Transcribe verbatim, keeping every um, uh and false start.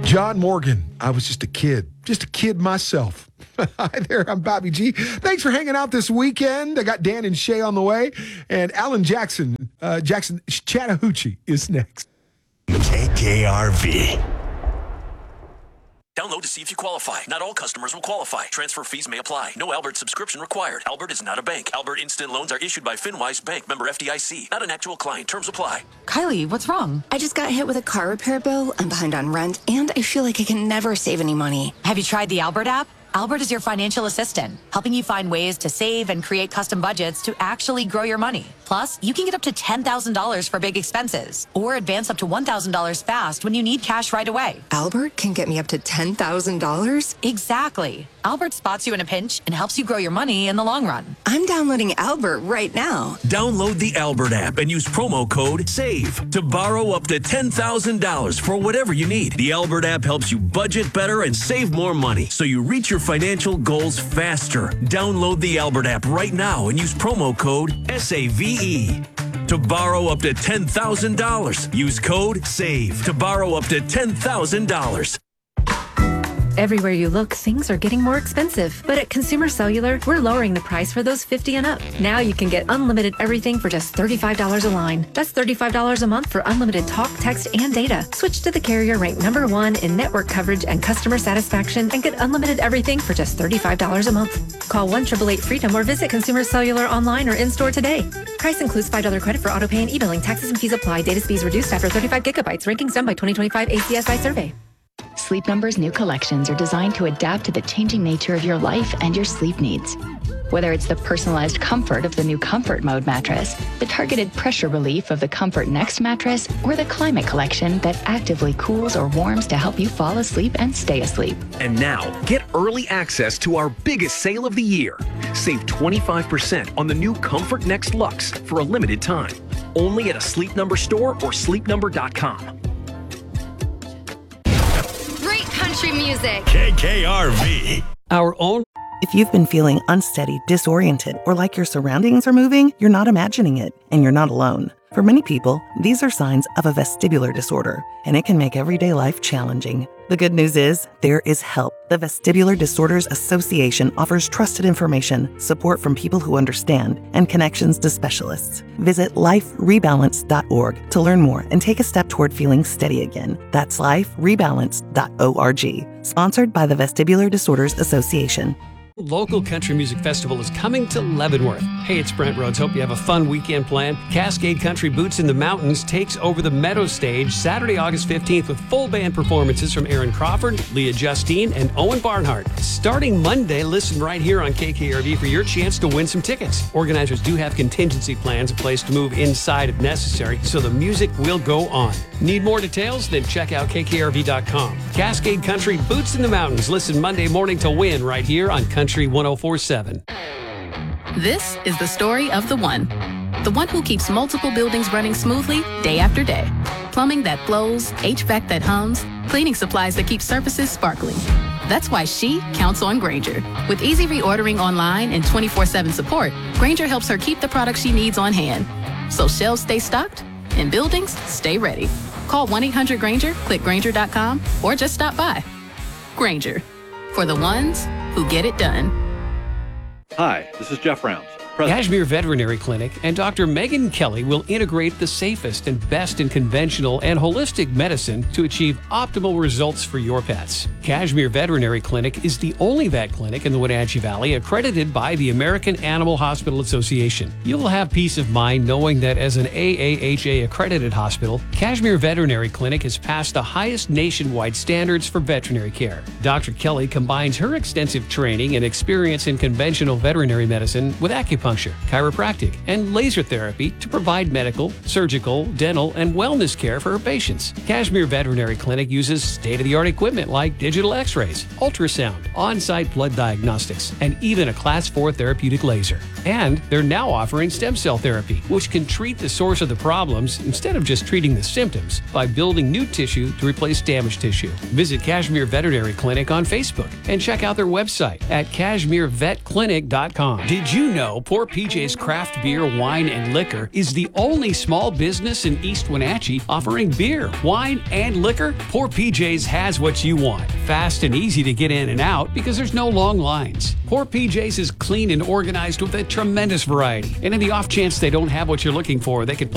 John Morgan, I was just a kid, just a kid myself. Hi there, I'm Bobby G. Thanks for hanging out this weekend. I got Dan and Shay on the way, and Alan Jackson, uh, Jackson Chattahoochee is next. K K R V. Download to see if you qualify. Not all customers will qualify. Transfer fees may apply. No Albert subscription required. Albert is not a bank. Albert Instant Loans are issued by FinWise Bank, member F D I C. Not an actual client. Terms apply. Kylie, what's wrong? I just got hit with a car repair bill. I'm behind on rent, and I feel like I can never save any money. Have you tried the Albert app? Albert is your financial assistant, helping you find ways to save and create custom budgets to actually grow your money. Plus, you can get up to ten thousand dollars for big expenses or advance up to one thousand dollars fast when you need cash right away. Albert can get me up to ten thousand dollars? Exactly. Albert spots you in a pinch and helps you grow your money in the long run. I'm downloading Albert right now. Download the Albert app and use promo code SAVE to borrow up to ten thousand dollars for whatever you need. The Albert app helps you budget better and save more money so you reach your financial goals faster. Download the Albert app right now and use promo code S A V E to borrow up to ten thousand dollars. Use code SAVE to borrow up to ten thousand dollars. Everywhere you look, things are getting more expensive. But at Consumer Cellular, we're lowering the price for those fifty and up. Now you can get unlimited everything for just thirty-five dollars a line. That's thirty-five dollars a month for unlimited talk, text, and data. Switch to the carrier ranked number one in network coverage and customer satisfaction and get unlimited everything for just thirty-five dollars a month. Call one eight eight eight FREEDOM or visit Consumer Cellular online or in-store today. Price includes five dollars credit for auto pay and e-billing. Taxes and fees apply. Data speeds reduced after thirty-five gigabytes. Rankings done by twenty twenty-five A C S I survey. Sleep Number's new collections are designed to adapt to the changing nature of your life and your sleep needs. Whether it's the personalized comfort of the new Comfort Mode mattress, the targeted pressure relief of the Comfort Next mattress, or the Climate Collection that actively cools or warms to help you fall asleep and stay asleep. And now, get early access to our biggest sale of the year. Save twenty-five percent on the new Comfort Next Luxe for a limited time. Only at a Sleep Number store or sleep number dot com. Country music. K K R V. Our own. If you've been feeling unsteady, disoriented, or like your surroundings are moving, you're not imagining it, and you're not alone. For many people, these are signs of a vestibular disorder, and it can make everyday life challenging. The good news is, there is help. The Vestibular Disorders Association offers trusted information, support from people who understand, and connections to specialists. Visit life rebalance dot org to learn more and take a step toward feeling steady again. That's life rebalance dot org. Sponsored by the Vestibular Disorders Association. Local Country Music Festival is coming to Leavenworth. Hey, it's Brent Rhodes. Hope you have a fun weekend planned. Cascade Country Boots in the Mountains takes over the Meadow Stage Saturday, August fifteenth with full band performances from Aaron Crawford, Leah Justine, and Owen Barnhart. Starting Monday, listen right here on K K R V for your chance to win some tickets. Organizers do have contingency plans in place to move inside if necessary, so the music will go on. Need more details? Then check out K K R V dot com. Cascade Country Boots in the Mountains. Listen Monday morning to win right here on Country one oh four point seven. This is the story of the one. The one who keeps multiple buildings running smoothly day after day. Plumbing that flows, H V A C that hums, cleaning supplies that keep surfaces sparkling. That's why she counts on Grainger. With easy reordering online and twenty-four seven support, Grainger helps her keep the products she needs on hand. So shelves stay stocked and buildings stay ready. Call one eight hundred Grainger, click Grainger dot com, or just stop by. Grainger, for the ones who get it done. Hi, this is Jeff Rounds. President. Kashmir Veterinary Clinic and Doctor Megan Kelly will integrate the safest and best in conventional and holistic medicine to achieve optimal results for your pets. Kashmir Veterinary Clinic is the only vet clinic in the Wenatchee Valley accredited by the American Animal Hospital Association. You'll have peace of mind knowing that as an A A H A accredited hospital, Kashmir Veterinary Clinic has passed the highest nationwide standards for veterinary care. Doctor Kelly combines her extensive training and experience in conventional veterinary medicine with acupuncture, chiropractic, and laser therapy to provide medical, surgical, dental, and wellness care for her patients. Kashmir Veterinary Clinic uses state-of-the-art equipment like digital x-rays, ultrasound, on-site blood diagnostics, and even a class four therapeutic laser. And they're now offering stem cell therapy, which can treat the source of the problems instead of just treating the symptoms by building new tissue to replace damaged tissue. Visit Kashmir Veterinary Clinic on Facebook and check out their website at kashmir vet clinic dot com. Did you know Poor P J's Craft Beer, Wine, and Liquor is the only small business in East Wenatchee offering beer, wine, and liquor? Poor P J's has what you want. Fast and easy to get in and out because there's no long lines. Poor P J's is clean and organized with a tremendous variety. And in the off chance they don't have what you're looking for, they could